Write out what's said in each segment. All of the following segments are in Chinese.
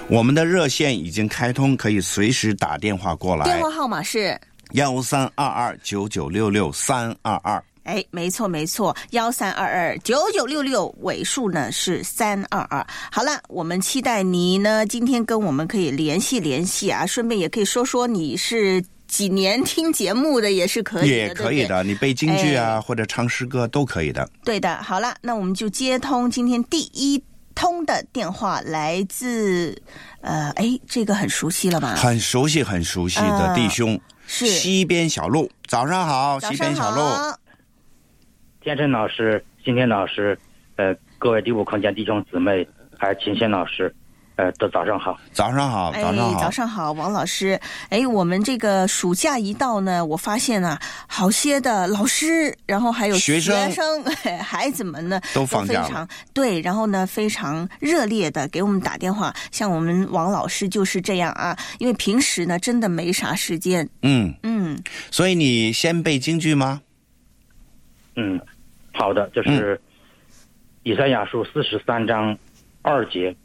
我们的热线已经开通，可以随时打电话过来。 电话号码是 1322996322。 哎，没错没错，13229966，尾数呢是322。好了，我们期待你呢今天跟我们可以联系啊，顺便也可以说说你是几年听节目的，也是可以的， 也可以的， 对不对？ 你背京剧啊，或者唱诗歌都可以的。 对的，好了，那我们就接通今天第一通的电话，来自这个很熟悉了吧？ 很熟悉的弟兄， 是西边小路。早上好，西边小路。 天成老师、今天老师，各位第五空间弟兄姊妹，还有秦贤老师，都早上好。 早上好， 早上好，王老师。我们这个暑假一到呢，我发现啊，好些的老师，然后还有学生孩子们呢， 都放假了， 非常对，然后呢，非常热烈的给我们打电话。像我们王老师就是这样啊，因为平时呢，真的没啥时间。 所以你先背京剧吗？ 好的，就是以赛亚书43章2节。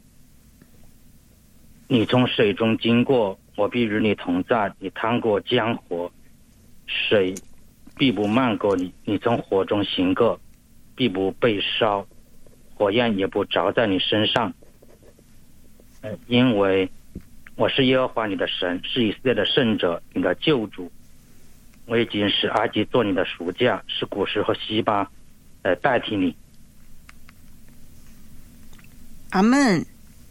你从水中经过，我必与你同在；你趟过江河，水必不漫过你；你从火中行过，必不被烧，火焰也不着在你身上。因为我是耶和华你的神，是以色列的圣者，你的救主。我已经使埃及做你的赎价，使古时和西巴代替你。 阿们。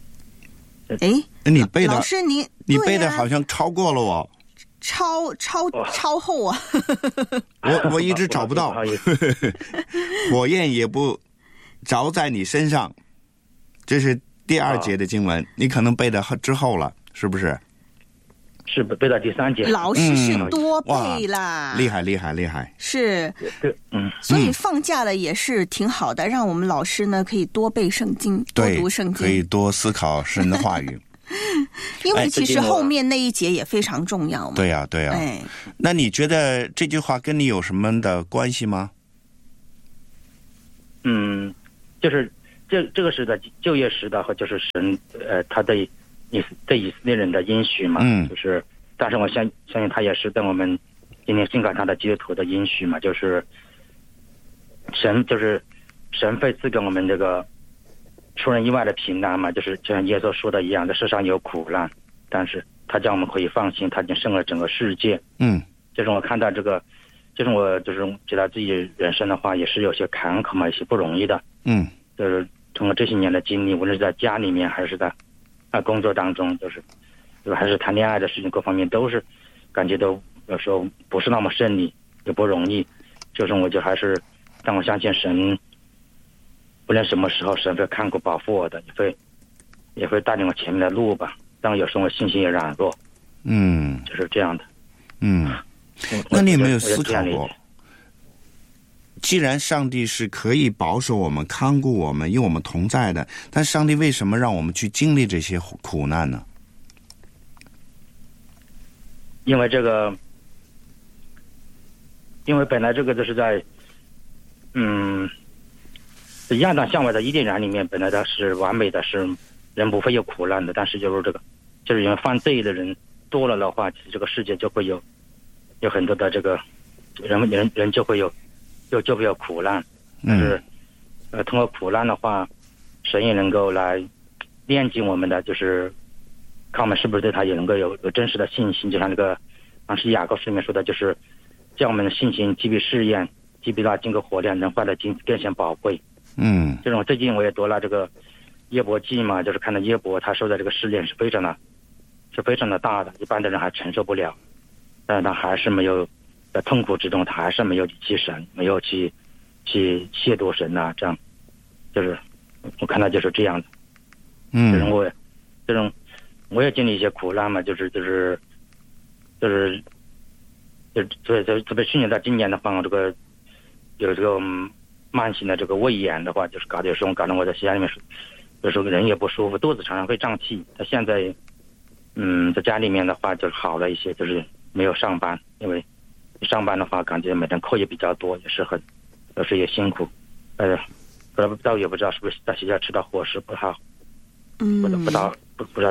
你背的， 老师你背的好像超过了我， 超后啊！ 我一直找不到。火焰也不着在你身上，这是第2节的经文，你可能背的之后了，是不是？ 是背到第3节。 老师是多背啦， 厉害。 是，所以放假了也是挺好的，让我们老师呢可以多背圣经，多读圣经， 可以多思考神的话语。 因为其实后面那一节也非常重要嘛。 对呀。那你觉得这句话跟你有什么的关系吗？ 就是这个时的旧约时的和就是神他对以色列人的应许嘛，就是但是我相信他也是对我们今天信靠他的基督徒的应许嘛，就是神会赐给我们这个出人意外的平安嘛，就是就像耶稣说的一样，这世上有苦难，但是他叫我们可以放心，他已经胜了整个世界。就是我看到这个，就是我觉得自己人生的话也是有些坎坷嘛，也是不容易的。就是通过这些年的经历，无论是在家里面还是在工作当中，就是还是谈恋爱的事情，各方面都是感觉都有时候不是那么顺利，也不容易。就是我就还是，但我相信神，无论什么时候，神会看顾保护我的，也会带领我前面的路吧。但有时候我信心也软弱，就是这样的。 那你有没有思考过？既然上帝是可以保守我们、看顾我们、与我们同在的，但上帝为什么让我们去经历这些苦难呢？ 因为本来这个就是在亚当夏娃的伊甸园里面，本来它是完美的，是人不会有苦难的。但是就是因为犯罪的人多了的话，其实这个世界就会有很多的这个人就会有苦难。但是通过苦难的话，神也能够来炼净我们的，就是看我们是不是对他也能够有真实的信心。就像那个当时雅各书里面说的，就是叫我们的信心既比试验，既比那经过火炼能坏的金子更显宝贵。这种最近我也读了这个耶伯记嘛，就是看到耶伯他受的这个试炼是非常的大的，一般的人还承受不了，但是他还是没有在痛苦之中，他还是没有离弃神，没有去亵渎神啊，这样就是我看到就是这样的。我也经历一些苦难嘛，就是特别去年到今年的话，有这个慢性的这个胃炎的话，就是有时候搞得我在家里面有时候人也不舒服，肚子常常会胀气。他现在在家里面的话就是好了一些，就是没有上班，因为上班的话感觉每天课也比较多，也是有时也辛苦。不知道是不是在学校吃到伙食不好，不知道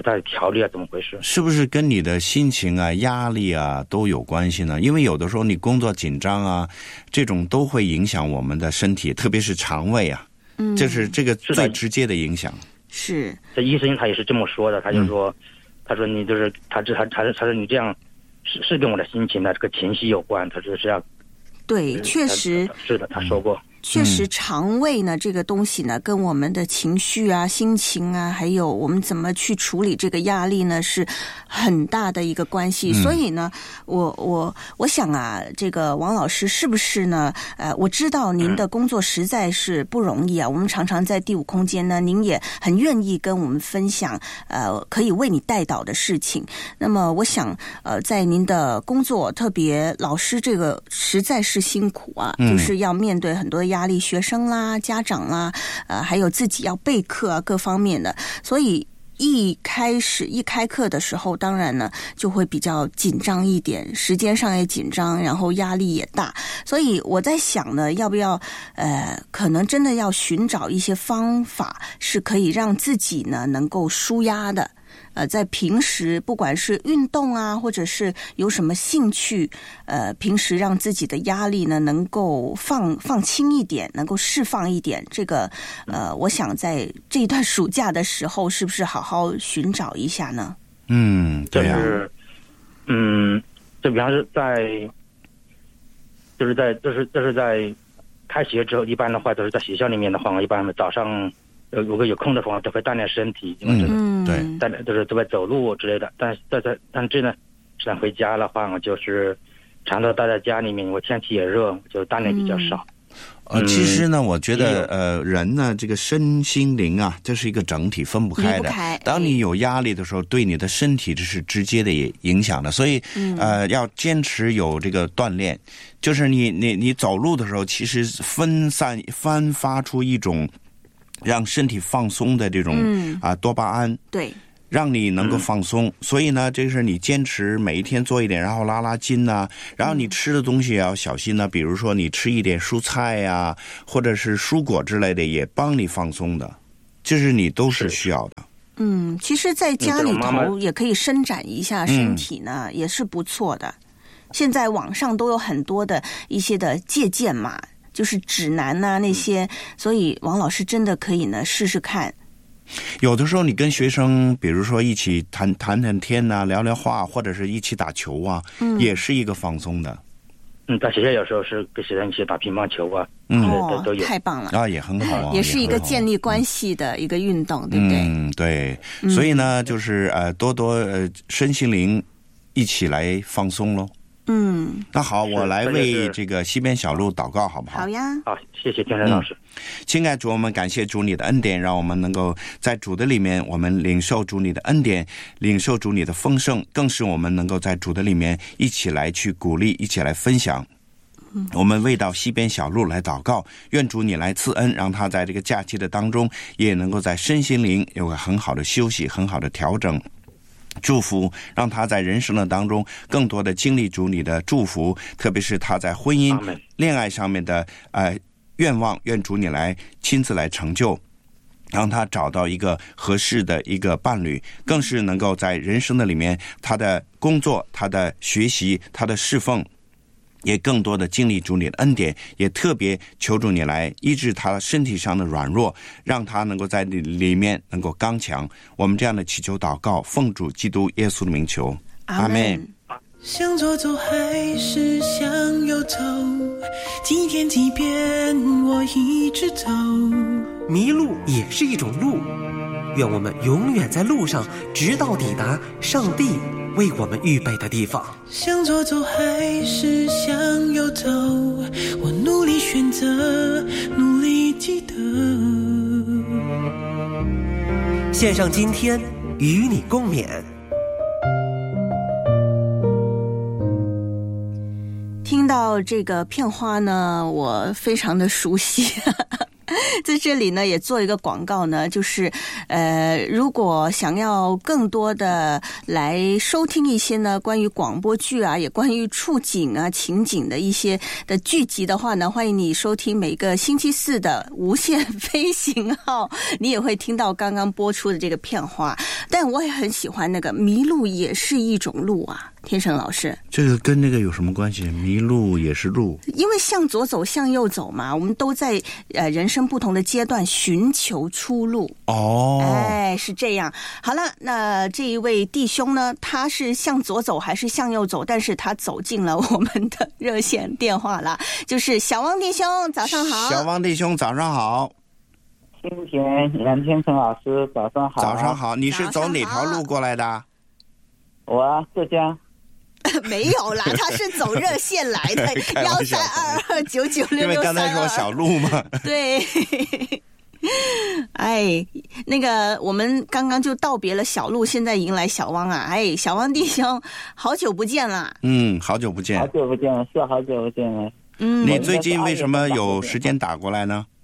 太调理啊，怎么回事？ 是不是跟你的心情啊、压力啊都有关系呢？因为有的时候你工作紧张啊，这种都会影响我们的身体，特别是肠胃啊，这是这个最直接的影响。 是， 这医生他也是这么说的，他就说，他说你就是他说你这样是跟我的心情的这个情绪有关，他说是要。 对，确实是的，他说过。 确实，肠胃呢这个东西呢，跟我们的情绪啊、心情啊，还有我们怎么去处理这个压力呢，是很大的一个关系。所以呢，我想啊，这个王老师是不是呢？我知道您的工作实在是不容易啊。我们常常在第五空间呢，您也很愿意跟我们分享可以为你带导的事情。那么，我想在您的工作，特别老师这个实在是辛苦啊，就是要面对很多的压力，学生啦、家长啦，还有自己要备课啊，各方面的，所以一开课的时候，当然呢就会比较紧张一点，时间上也紧张，然后压力也大，所以我在想呢，要不要可能真的要寻找一些方法，是可以让自己呢能够舒压的。在平时不管是运动啊，或者是有什么兴趣，平时让自己的压力呢能够放轻一点，能够释放一点。这个我想在这一段暑假的时候，是不是好好寻找一下呢？ 对啊。 就比方是就是在开学之后，一般的话都是在学校里面的话，我一般早上。如果有空的话，都会锻炼身体，因为对， 锻炼就是都会走路之类的。但这呢，现在回家的话，我就是常常待在家里面，因为天气也热，就锻炼比较少。 其实呢，我觉得人呢，这个身心灵啊，这是一个整体，分不开的。当你有压力的时候，对你的身体这是直接的影响的。所以要坚持有这个锻炼，就是你走路的时候，其实分发出一种。让身体放松的这种多巴胺， 对， 让你能够放松。所以呢，这是你坚持每一天做一点，然后拉筋啊，然后你吃的东西也要小心呢。比如说你吃一点蔬菜呀，或者是蔬果之类的，也帮你放松的，这是你都是需要的。 其实在家里头也可以伸展一下身体呢，也是不错的。现在网上都有很多的一些的借鉴嘛。就是指南啊那些，所以王老师真的可以呢试试看。 有的时候你跟学生，比如说一起谈天啊，聊聊话，或者是一起打球啊，也是一个放松的。 在学校有时候是跟学生一起打乒乓球啊，都有， 太棒了啊，也很好啊， 也是一个建立关系的一个运动，对不对？ 对，所以呢，就是多身心灵一起来放松咯。那好，我来为这个西边小路祷告，好不好？ 好呀。 好，谢谢天山老师。 亲爱主，我们感谢主你的恩典，让我们能够在主的里面，我们领受主你的恩典，领受主你的丰盛，更是我们能够在主的里面一起来去鼓励，一起来分享。我们为到西边小路来祷告，愿主你来赐恩，让他在这个假期的当中，也能够在身心灵有个很好的休息，很好的调整。祝福让他在人生的当中更多的经历主你的祝福，特别是他在婚姻恋爱上面的愿望，愿主你来亲自来成就，让他找到一个合适的一个伴侣，更是能够在人生的里面，他的工作，他的学习，他的侍奉，也更多的经历主你的恩典，也特别求主你来医治他身体上的软弱，让他能够在里面能够刚强。我们这样的祈求祷告，奉主基督耶稣的名求，阿们。 向左走还是向右走，几天几遍我一直走， 迷路也是一种路，愿我们永远在路上，直到抵达上帝为我们预备的地方。 向左走还是向右走，我努力选择，努力记得。 献上今天与你共勉。 听到这个片花呢，我非常的熟悉在这里呢也做一个广告呢，就是如果想要更多的来收听一些呢关于广播剧啊，也关于触景啊情景的一些的剧集的话呢，欢迎你收听每个星期四的无限飞行号，你也会听到刚刚播出的这个片花。 但我也很喜欢那个迷路也是一种路啊，天成老师。 这个跟那个有什么关系？迷路也是路， 因为向左走向右走嘛，我们都在人生不同的阶段寻求出路。 哦， 哎，是这样。好了，那这一位弟兄呢，他是向左走还是向右走？但是他走进了我们的热线电话了，就是小汪弟兄，早上好。 小汪弟兄，早上好。 今天杨天成老师，早上好。 早上好，你是走哪条路过来的？ 我浙江。 没有啦，他是走热线来的，1322996663。 因为刚才说小路嘛。 对。哎，那个我们刚刚就道别了小路，现在迎来小汪啊！哎，小汪弟兄，好久不见啦！ 好久不见， 好久不见了，是好久不见了。 你最近为什么有时间打过来呢？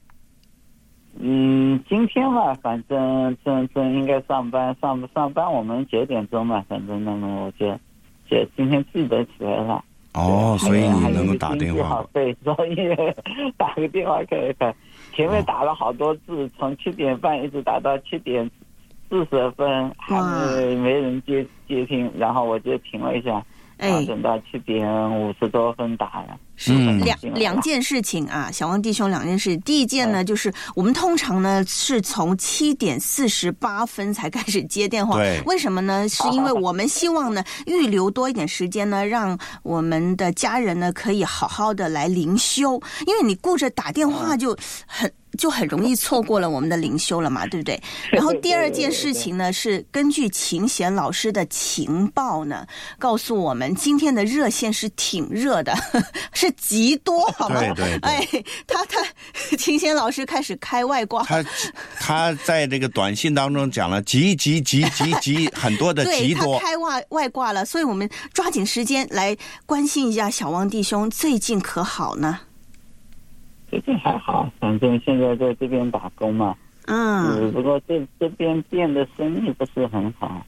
今天嘛，反正应该上班，我们9点钟嘛，反正那么我就今天记得起来了。 哦，所以你能够打电话。 对，所以打个电话看。前面打了好多次，从7点半一直打到7点40分，还没人接听，然后我就停了一下。等到7点50多分打了。 是两件事情啊，小汪弟兄，两件事。第一件呢，就是我们通常呢是从7点48分才开始接电话。 对， 为什么呢？是因为我们希望呢预留多一点时间呢，让我们的家人呢可以好好的来灵修，因为你顾着打电话就很容易错过了我们的灵修了嘛，对不对？然后第二件事情呢，是根据秦贤老师的情报呢，告诉我们今天的热线是挺热的，是极多，好吗？ 对。 哎，他秦贤老师开始开外挂， 他在这个短信当中讲了极很多的极多， 对，他开外挂了，所以我们抓紧时间来关心一下小汪弟兄最近可好呢？ 最近还好，反正现在在这边打工嘛。不过这边店的生意不是很好。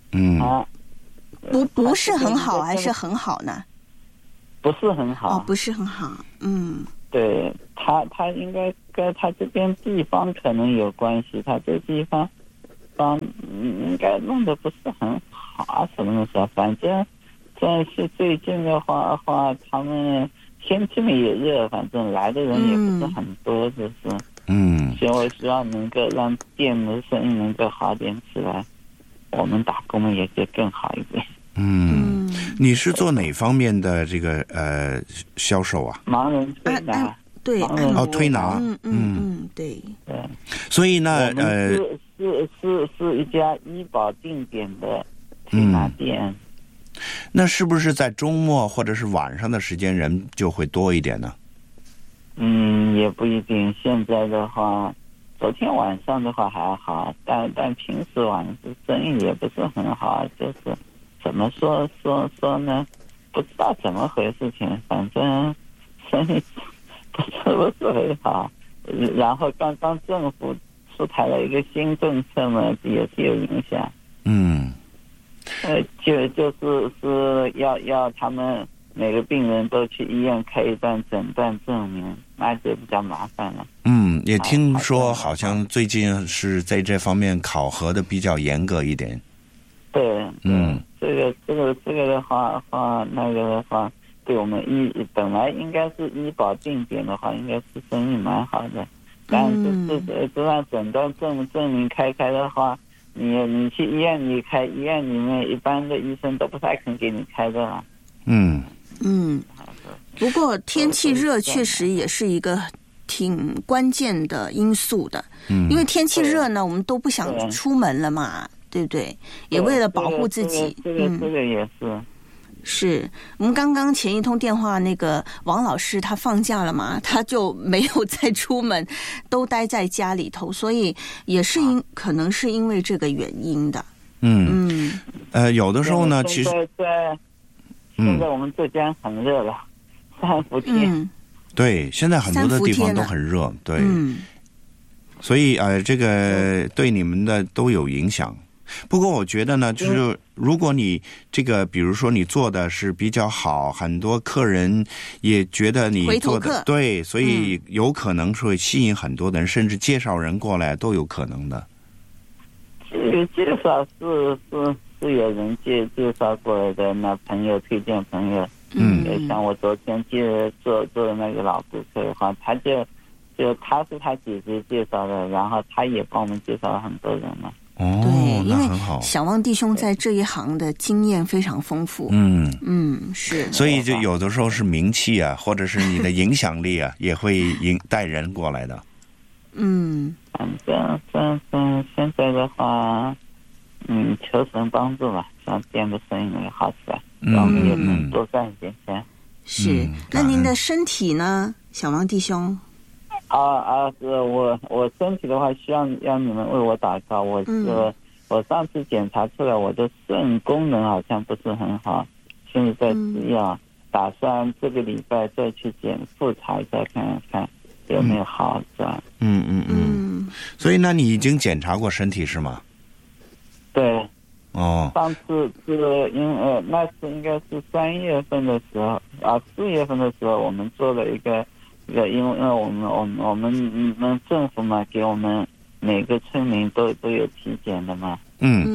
不是很好还是很好呢？ 不是很好。 不是很好。 对，他应该跟他这边地方可能有关系，他这地方应该弄得不是很好什么的，反正但是最近的话他们天气也热，反正来的人也不是很多，就是。所以我希望能够让店的生意能够好点起来，我们打工也就更好一点。 你是做哪方面的这个销售啊？ 盲人推拿。 对， 推拿。 对。 所以呢， 是一家医保定点的推拿店。 那是不是在周末或者是晚上的时间人就会多一点呢？ 也不一定。现在的话，昨天晚上的话还好，但平时晚上生意也不是很好，就是怎么说呢？不知道怎么回事情，反正生意不是很好。然后刚刚政府出台了一个新政策嘛，也是有影响。就是要他们每个病人都去医院开一段诊断证明，那就比较麻烦了。 也听说好像最近是在这方面考核的比较严格一点。 对，这个的话，那个的话，对我们本来应该是医保定点的话，应该是生意蛮好的，但是这样诊断证明开的话。你去医院里开，医院里面一般的医生都不太肯给你开的了。 不过天气热确实也是一个挺关键的因素的。因为天气热呢，我们都不想出门了嘛，对不对？也为了保护自己。 这个也是。 是我们刚刚前一通电话，那个王老师他放假了嘛，他就没有再出门，都待在家里头，所以也是可能是因为这个原因的。 有的时候呢，其实现在我们浙江很热了，3伏天。 对，现在很多的地方都很热，对。所以这个对你们的都有影响。不过我觉得呢，就是如果你这个比如说你做的是比较好，很多客人也觉得你做的对，所以有可能会吸引很多的人，甚至介绍人过来都有可能的。 个介绍是有人介绍过来的，那朋友推荐朋友。像我昨天做的那个老顾客的话，他他是他姐姐介绍的，然后他也帮我们介绍了很多人嘛。 对，因为很好。 小汪弟兄在这一行的经验非常丰富。是。 所以就有的时候是名气啊，或者是你的影响力啊，也会带人过来的。 反正现在的话，求神帮助吧，让店的生意好起来，让我们也能多赚一点钱。 是，那您的身体呢，小汪弟兄？ 是我身体的话，需要让你们为我祷告。我上次检查出来，我的肾功能好像不是很好，现在在吃药，打算这个礼拜再去复查一下，看看有没有好转。 所以那你已经检查过身体是吗？对。 上次因为那次应该是3月份的时候4月份的时候，我们做了一个，因为我们政府嘛，给我们每个村民都有体检的嘛。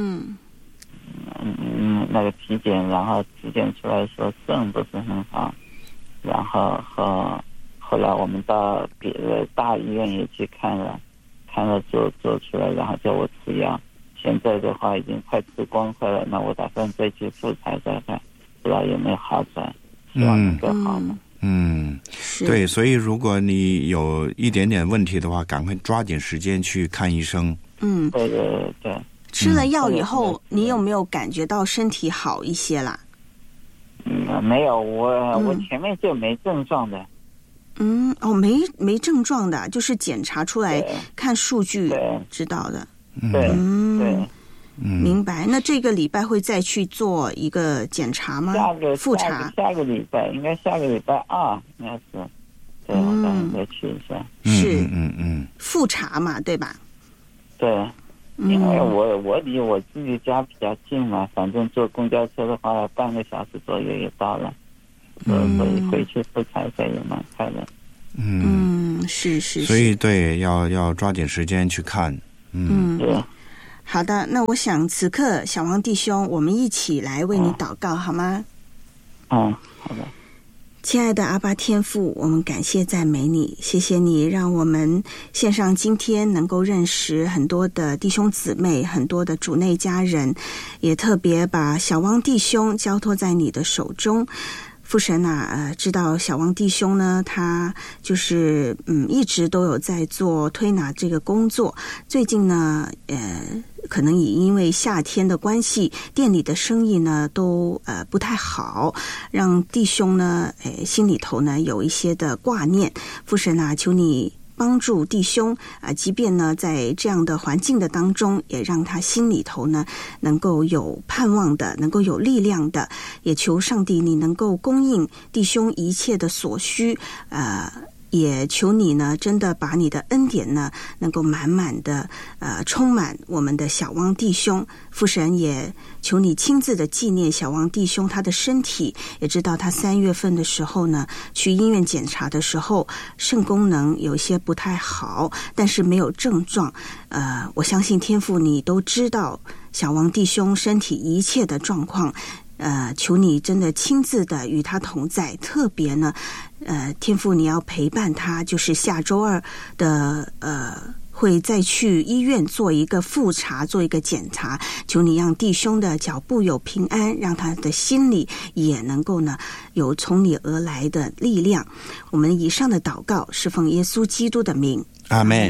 那个体检，然后体检出来说肾不是很好，然后后来我们到别的大医院也去看了做出来，然后叫我吃药。现在的话已经快吃光快了，那我打算再去复查再看，不知道有没有好转，希望能够好呢。 对，所以如果你有一点点问题的话，赶快抓紧时间去看医生。对。 吃了药以后，你有没有感觉到身体好一些啦？ 没有，我前面就没症状的。 没症状的，就是检查出来看数据知道的。 对。 明白。那这个礼拜会再去做一个检查吗？复查？ 下个礼拜应该下个礼拜2应该是。对，我打算再去一下。 是。复查嘛，对吧？ 对。因为我离我自己家比较近嘛，反正坐公交车的话半个小时左右也到了，所以回去复查一下也蛮快的。 是。 所以对，要抓紧时间去看。 好的，那我想此刻小汪弟兄，我们一起来为你祷告好吗？ 好的。 亲爱的阿爸天父，我们感谢赞美你，谢谢你让我们线上今天能够认识很多的弟兄姊妹，很多的主内家人，也特别把小汪弟兄交托在你的手中。父神知道小汪弟兄呢，他就是一直都有在做推拿这个工作。最近呢，可能也因为夏天的关系，店里的生意呢都不太好，让弟兄呢心里头呢有一些的挂念。父神求你帮助弟兄即便呢在这样的环境的当中，也让他心里头呢能够有盼望的，能够有力量的，也求上帝你能够供应弟兄一切的所需，也求你呢真的把你的恩典呢能够满满的充满我们的小汪弟兄。父神也求你亲自的纪念小汪弟兄他的身体，也知道他3月份的时候呢去医院检查的时候肾功能有些不太好，但是没有症状。我相信天父你都知道小汪弟兄身体一切的状况，求你真的亲自的与他同在，特别呢天父你要陪伴他，就是下周2的会再去医院做一个复查，做一个检查。求你让弟兄的脚步有平安，让他的心里也能够呢有从你而来的力量。我们以上的祷告是奉耶稣基督的名， 阿们。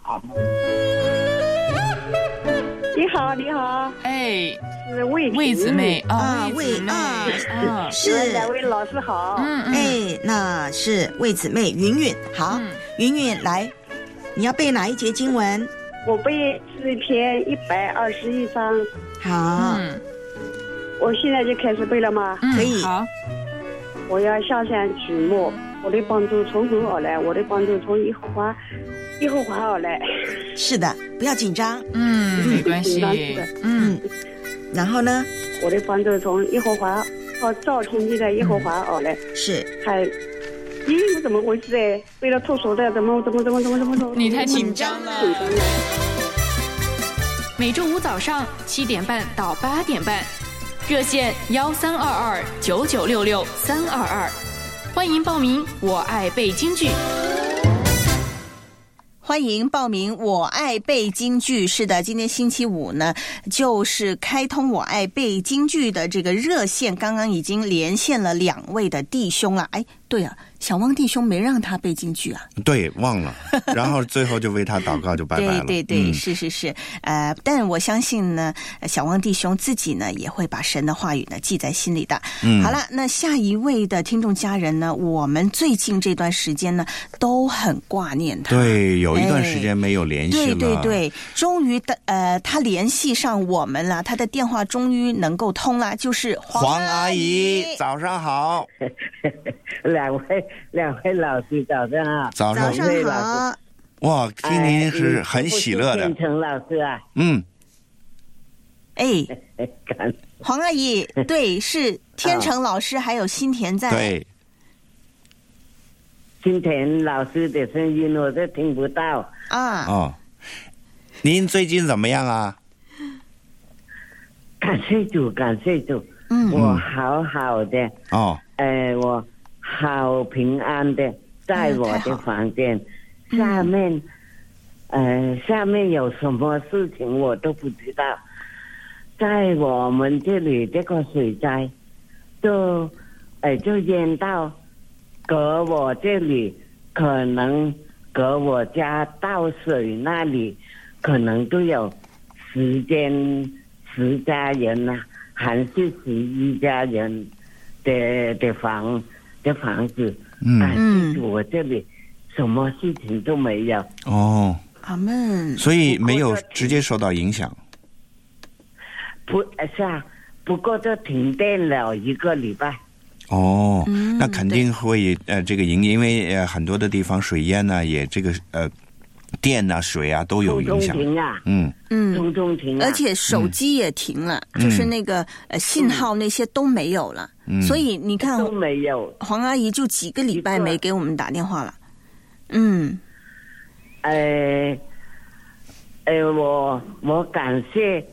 你好，是魏姊妹是两位老师好， 那是魏姊妹云云。好，云云来，你要背哪一节经文？ 我背诗篇121章。 好， 我现在就开始背了吗？ 可以。 好， 我要下山举目，我的帮助从何而来？我的帮助从耶和华而来。 是的，不要紧张。 没关系。 然后呢？ 我的帮助从耶和华造天地的耶和华而来。 是。 我怎么回事哎？背了吐手的，怎么？ 你太紧张了。 每周五早上7点半到8点半，热线132299662322，欢迎报名。我爱背京剧。 欢迎报名我爱背京剧。是的，今天星期五呢，就是开通我爱背京剧的这个热线，刚刚已经连线了2位的弟兄了。哎，对啊，小汪弟兄没让他背京剧啊？ 对，忘了，然后最后就为他祷告，就拜拜了。 对，是，但我相信呢，小汪弟兄自己呢也会把神的话语呢记在心里的。好了，那下一位的听众家人呢，我们最近这段时间呢都很挂念他。 对，有一段时间没有联系了。 对，终于他联系上我们了，他的电话终于能够通了，就是黄阿姨，早上好。 两位老师早上好。 早上好。 哇，听您是很喜乐的。 天成老师啊。 黄阿姨，对，是天成老师还有新田在。 对。 新田老师的声音我都听不到啊。 哦，您最近怎么样啊？ 感谢主，我好好的。 哦。 我好平安的在我的房间。下面有什么事情我都不知道。在我们这里这个水灾就淹到隔我这里，可能隔我家到水那里可能都有10家人啊，还是11家人的房子。我这里什么事情都没有。 哦， 阿们。 所以没有直接受到影响。 不过就停电了1个礼拜。 哦，那肯定会这个因为很多的地方水淹啊，也这个电啊水啊都有影响。 通停啊， 而且手机也停了，就是那个信号那些都没有了。所以你看都没有， 黄阿姨就几个礼拜没给我们打电话了。 我感谢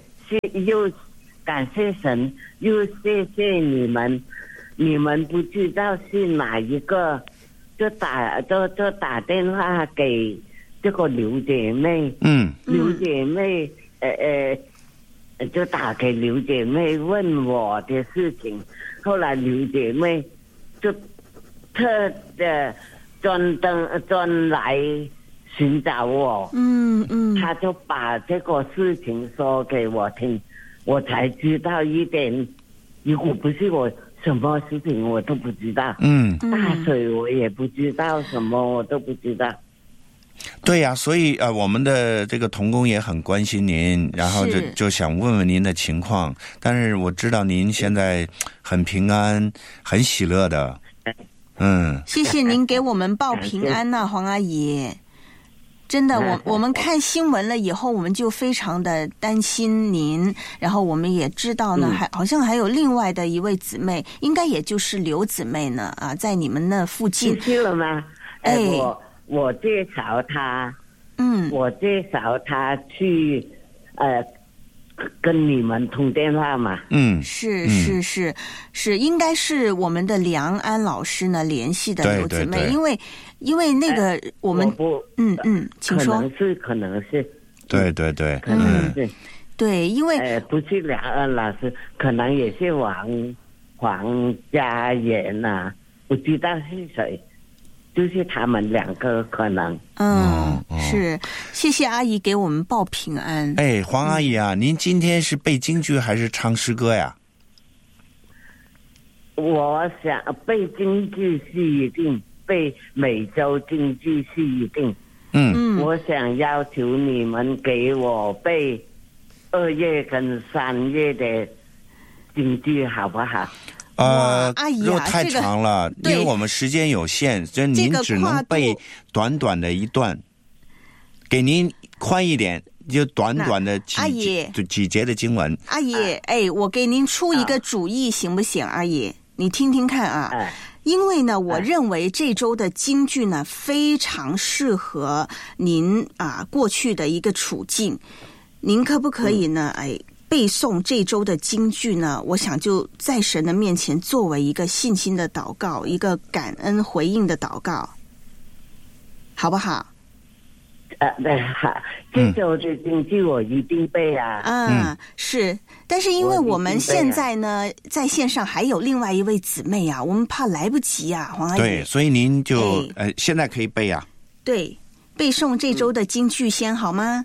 神，又谢谢你们。你们不知道是哪一个，就打电话给这个刘姐妹。刘姐妹就打给刘姐妹问我的事情，后来刘姐妹就特的专来寻找我。她就把这个事情说给我听，我才知道一点。如果不是我，什么事情我都不知道。大水我也不知道，什么我都不知道。 对呀，所以我们的这个同工也很关心您，然后就想问问您的情况。但是我知道您现在很平安，很喜乐的。 谢谢您给我们报平安呐，黄阿姨。真的，我们看新闻了以后，我们就非常的担心您。然后我们也知道呢，好像还有另外的一位姊妹，应该也就是刘姊妹呢啊，在你们那附近。 去了吗？我介绍她。我介绍她去跟你们通电话嘛。 是，应该是我们的梁安老师呢联系的刘姊妹。对，因为那个我们请说。 可能是对， 可能是对，因为不是梁安老师，可能也是黄家人啊，不知道是谁，就是他们2个可能。 是，谢谢阿姨给我们报平安。 黄阿姨啊，您今天是背京剧还是唱诗歌呀？ 我想背京剧是一定，背美洲京剧是一定。我想要求你们给我背2月跟3月的京剧好不好？ 阿姨如果太长了，因为我们时间有限，就您只能背短短的一段，给您宽一点，就短短的几节的经文。 阿姨，我给您出一个主意行不行？阿姨，你听听看啊。因为呢，我认为这周的京剧呢非常适合您过去的一个处境。 您可不可以呢？背诵这周的金句呢？我想就在神的面前作为一个信心的祷告，一个感恩回应的祷告，好不好？ 这周的经句我一定背啊。 是，但是因为我们现在呢，在线上还有另外一位姊妹啊，我们怕来不及啊，黄阿姨。 对，所以您就现在可以背啊。 对，背诵这周的金句先好吗？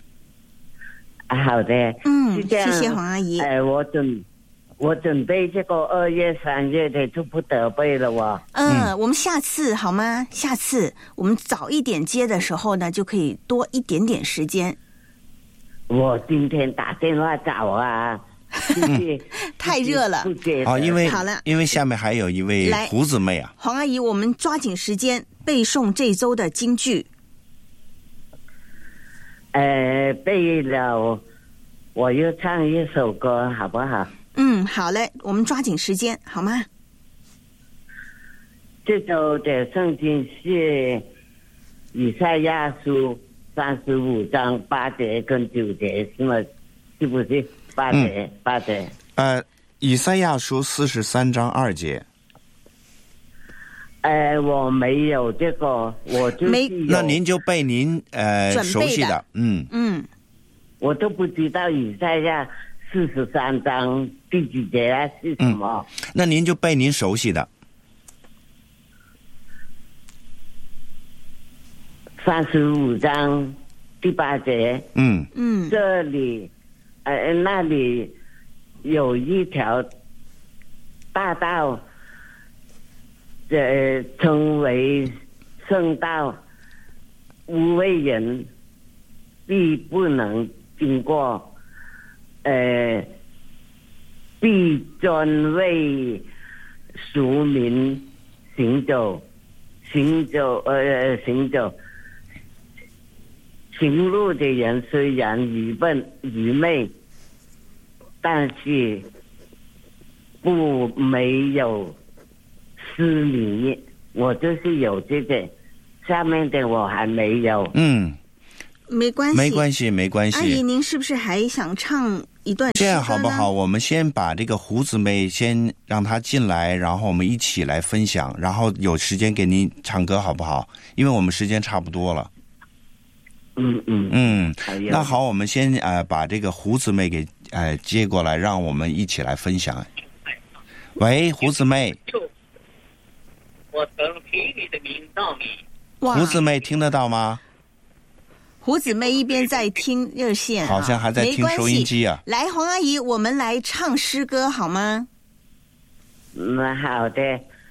好的。是这样， 谢谢黄阿姨。 我准备这个2月3月的就不得背了我们下次好吗？下次我们早一点接的时候呢，就可以多一点点时间。 我今天打电话找啊， 太热了。 因为下面还有一位胡姊妹啊。 黄阿姨，我们抓紧时间背诵这周的金句。 背了，我又唱一首歌，好不好？ 好嘞，我们抓紧时间，好吗？ 这周的圣经是以赛亚书35章8节跟9节，是吗？是不是8节？8节。 以赛亚书43章2节。 我没有这个，我就是有。 那您就背您熟悉的。 我都不知道以赛亚43章第几节啊是什么。 那您就背您熟悉的。 35章第8节。这里那里有一条大道，称为圣道，无为人必不能经过，必专为俗民行走。行路的人虽然愚昧，但是没有失迷。我就是有这个，下面的我还没有。 没关系。阿姨，您是不是还想唱一段诗歌呢？这样好不好？我们先把这个胡姊妹先让她进来，然后我们一起来分享，然后有时间给您唱歌，好不好？因为我们时间差不多了。那好，我们先把这个胡姊妹给接过来，让我们一起来分享。喂，胡姊妹。 我曾听你的名道理。 胡姊妹听得到吗？ 胡姊妹一边在听热线， 好像还在听收音机啊。 来，黄阿姨，我们来唱诗歌好吗？ 好的。